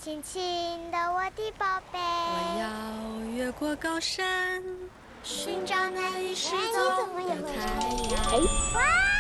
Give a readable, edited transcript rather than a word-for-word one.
轻轻的，我的宝贝。 我要越过高山，寻找那已失哎，你怎么踪的也会唱太歌？ 阳。 哇！